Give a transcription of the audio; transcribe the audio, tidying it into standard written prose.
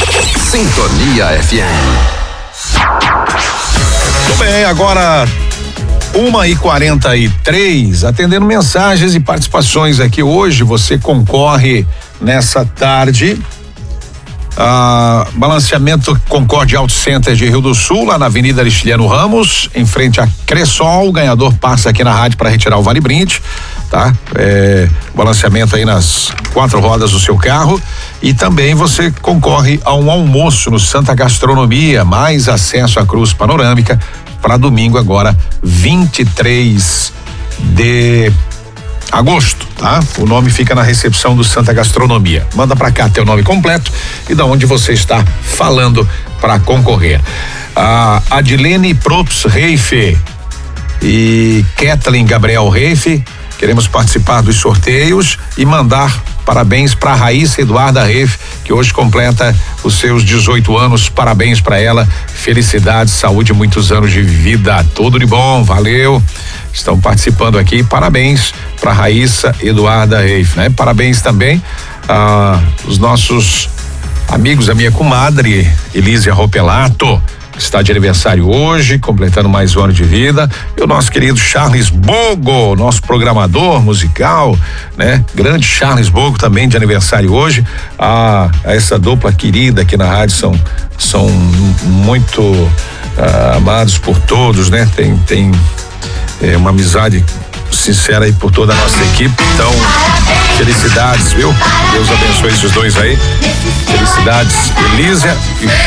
Sintonia FM. Tudo bem, agora 1h43, atendendo mensagens e participações aqui hoje. Você concorre nessa tarde balanceamento Concorde Auto Center de Rio do Sul, lá na Avenida Aristiliano Ramos, em frente a Cressol. O ganhador passa aqui na rádio para retirar o Vale Brinde, tá? Balanceamento aí nas 4 rodas do seu carro. E também você concorre a um almoço no Santa Gastronomia, mais acesso à cruz panorâmica para domingo agora, 23 de agosto, tá? O nome fica na recepção do Santa Gastronomia. Manda pra cá teu nome completo e da onde você está falando para concorrer. A Adilene Props Reife e Kathleen Gabriel Reife, queremos participar dos sorteios e mandar parabéns para Raíssa Eduarda Reife, que hoje completa os seus 18 anos. Parabéns para ela, felicidade, saúde, muitos anos de vida, tudo de bom, valeu. Estão participando aqui, parabéns para Raíssa Eduarda Reife, né? Parabéns também os nossos amigos, a minha comadre Elísia Ropelato, que está de aniversário hoje, completando mais um ano de vida, e o nosso querido Charles Bogo, nosso programador musical, né? Grande Charles Bogo também de aniversário hoje. Essa dupla querida aqui na rádio são muito amados por todos, né? Tem uma amizade sincera aí por toda a nossa equipe. Então, felicidades, viu? Deus abençoe esses dois aí. Felicidades, Elísia e